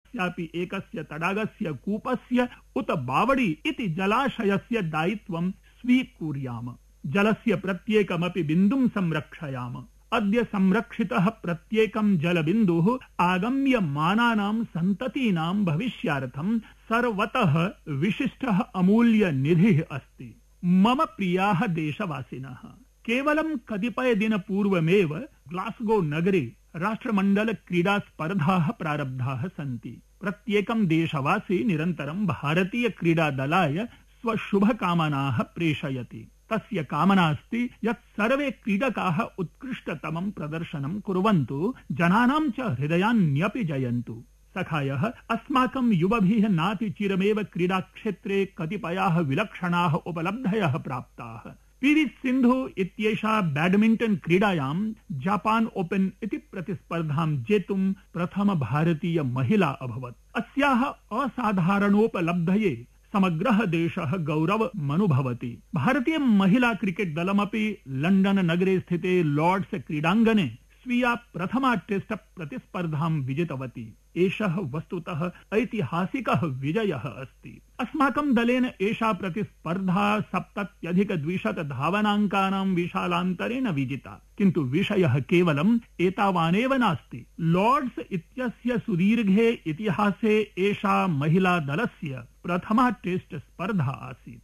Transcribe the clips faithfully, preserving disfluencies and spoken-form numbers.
कस्यापि एकस्य तडागस्य कूपस्य उत बावडी इति जलाशयस्य दायित्वं स्वीकुर्याम। जलस्य प्रत्येकमपि बिन्दुं संरक्षयाम। अद्य संरक्षितः प्रत्येकं जलबिन्दुः आगम्यमानानां सन्ततीनां भविष्यार्थं सर्वतः विशिष्टः अमूल्य निधिः अस्ति। मम प्रियाः देशवासिनः, केवलं कतिपय दिन पूर्वमेव ग्लास्गो नगरे राष्ट्रमण्डल क्रीडा स्पर्धाः प्रारब्धाः सन्ति। प्रत्येकं देशवासी निरन्तरं भारतीय क्रीडा दलाय स्वशुभकामनाः प्रेषयति। तस्य कामना अस्ति यत् सर्वे क्रीडकाः उत्कृष्टतमं प्रदर्शनं कुर्वन्तु, जनानां च हृदयान्यपि जयन्तु। सखायः, अस्माकं युवभिः नातिचिरमेव क्रीडाक्षेत्रे कतिपयाः विलक्षणाः उपलब्धयः प्राप्ताः। पीवी सिन्धु इत्येषा बैडमिंटन क्रीडायां जापान ओपन इति प्रतिस्पर्धां जेतुं प्रथम भारतीय महिला अभवत्। अस्याः असाधारणोपलब्धये समग्रः देशः गौरवमनुभवति। भारतीय महिला क्रिकेट दलमपि लंडन नगरे स्थिते लॉर्ड्स क्रीडाङ्गणे स्वीया प्रथमा टेस्ट प्रतिस्पर्धां विजितवती। एषः वस्तुतः ऐतिहासिकः विजयः अस्ति। अस्माकं दलेन एषा प्रतिस्पर्धा सप्तत्यधिक द्विशत धावनाङ्कानां विशालान्तरेण विजिता। किन्तु विषयः केवलं एतावानेव नास्ति। लॉर्ड्स इत्यस्य सुदीर्घे इतिहासे एषा महिला दलस्य प्रथमा टेस्ट स्पर्धा आसीत्।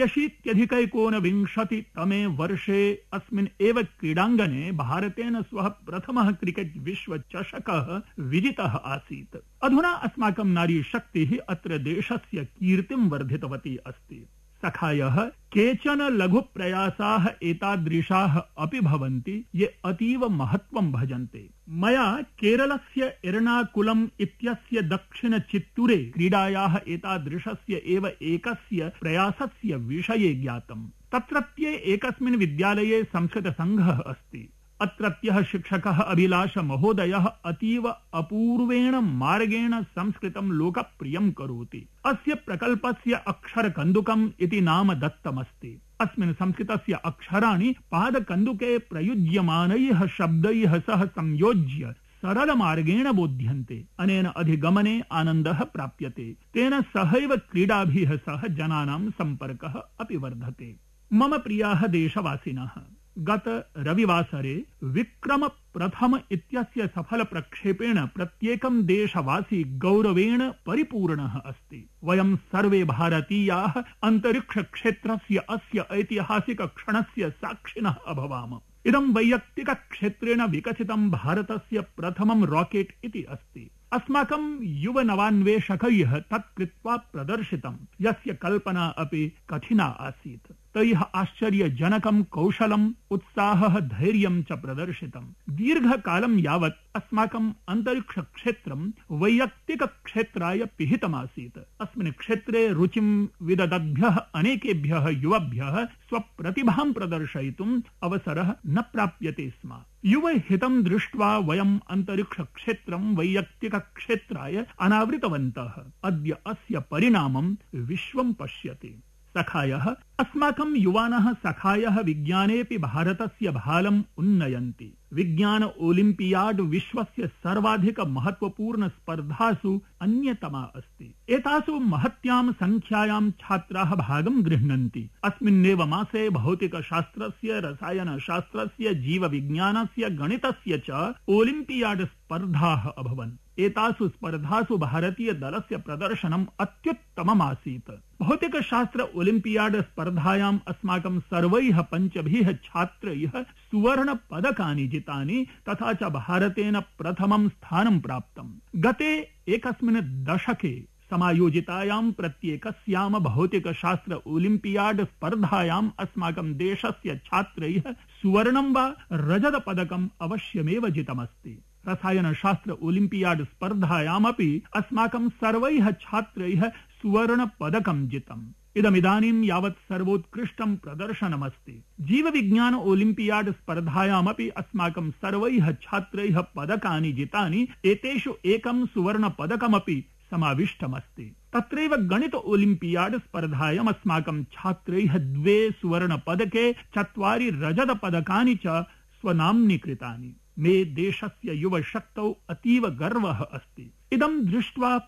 त्र्यशीत्यधिकैकोनविंशति तमे वर्षे अस्मिन् एव क्रीडाङ्गणे भारतेन स्वः प्रथमः क्रिकेट विश्व चषकः विजितः आसीत्। अधुना अस्माकं नारी शक्तिः अत्र देशस्य कीर्तिं वर्धितवती अस्ति। सखायः, केचन लघु प्रयासाः एतादृशाः अपि भवन्ति ये अतीव महत्वं भजन्ते। मया केरलस्य एर्नाकुलम् इत्यस्य दक्षिण चित्तूरे क्रीडायाः एतादृशस्य एव एकस्य प्रयासस्य विषये ज्ञातम्। तत्रत्ये एकस्मिन् विद्यालये संस्कृत संघः अस्ति। अत्रत्यः शिक्षकः अभिलाष महोदयः अतीव अपूर्वेण मार्गेण संस्कृतं लोकप्रियं करोति। अस्य प्रकल्पस्य अक्षरकन्दुकम् इति नाम दत्तमस्ति। अस्मिन् संस्कृतस्य अक्षराणि पादकन्दुके प्रयुज्यमानैः शब्दैः सह संयोज्य सरलमार्गेण बोध्यन्ते। अनेन अधिगमने आनन्दः प्राप्यते। तेन सहैव क्रीडाभिः सह जनानां सम्पर्कः अपि वर्धते। मम प्रियाः देशवासिनः, गत रविवासरे विक्रम प्रथम इत्यस्य सफल प्रक्षेपेण प्रत्येकं देशवासी गौरवेण परिपूर्णः अस्ति। वयं सर्वे भारतीयाः अंतरिक्ष क्षेत्रस्य अस्य ऐतिहासिक क्षणस्य साक्षिणः अभवाम। इदं वैयक्तिक क्षेत्रेण विकसितं भारतस्य प्रथमं रॉकेट इति अस्ति। अस्माकं युव नवान्वेषकैः तत् कृत्वा प्रदर्शितं, यस्य कल्पना अपि कठिना आसीत्। तैः आश्चर्यजनकं कौशलम्, उत्साहः, धैर्यं च प्रदर्शितम्। दीर्घकालं यावत् अस्माकम् अन्तरिक्ष क्षेत्रं वैयक्तिक क्षेत्राय पिहितमासीत्। अस्मिन् क्षेत्रे रुचिं विददद्भ्यः अनेकेभ्यः युवभ्यः स्वप्रतिभां प्रदर्शयितुम् अवसरः न प्राप्यते स्म। युवहितं दृष्ट्वा वयम् अन्तरिक्ष क्षेत्रं वैयक्तिक क्षेत्राय अनावृतवन्तः। अद्य अस्य परिणामं विश्वं पश्यति। सखायः, अस्माकं युवानः सखायः विज्ञानेऽपि भारतस्य भालम् उन्नयन्ति। विज्ञान ओलिम्पियाड विश्वस्य सर्वाधिक महत्वपूर्ण स्पर्धासु अन्यतमा अस्ति। एतासु महत्यां संख्यायां छात्राः भागं गृह्णन्ति। अस्मिन्नेव मासे भौतिकशास्त्रस्य, रसायनशास्त्रस्य, जीवविज्ञानस्य, गणितस्य च ओलिम्पियाड स्पर्धाः अभवन्। एतासु स्पर्धासु भारतीय दलस्य प्रदर्शनम् अत्युत्तममासीत्। भौतिकशास्त्र ओलिम्पियाड स्पर्धायाम् अस्माकं सर्वैः पञ्चभिः छात्रैः सुवर्ण पदकानि जितानि, तथा च भारतेन प्रथमं स्थानं प्राप्तम्। गते एकस्मिन् दशके समायोजितायां प्रत्येकस्यां भौतिकशास्त्र ओलिम्पियाड स्पर्धायाम् अस्माकं देशस्य छात्रैः सुवर्णं वा रजत पदकम् अवश्यमेव जितमस्ति। रसायनशास्त्र ओलिम्पियाड स्पर्धायामपि अस्माकं सर्वैः छात्रैः सुवर्ण पदकं जितम्। इदमिदानीं यावत् सर्वोत्कृष्टं प्रदर्शनमस्ति। जीवविज्ञान ओलिम्पियाड स्पर्धायामपि अस्माकं सर्वैः छात्रैः पदकानि जितानि। एतेषु एकं सुवर्ण पदकमपि समाविष्टमस्ति। तत्रैव गणित ओलिम्पियाड स्पर्धायाम् अस्माकं छात्रैः द्वे सुवर्ण पदके, चत्वारि रजत पदकानि च स्वनाम्नि कृतानि। मे देशस्य युवशक्तौ अतीव गर्वः अस्ति। इदं दृष्ट्वा